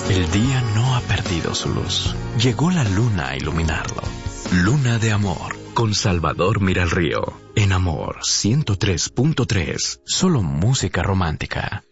El día no ha perdido su luz. Llegó la luna a iluminarlo. Luna de Amor, con Salvador Miralrío. En Amor 103.3, solo música romántica.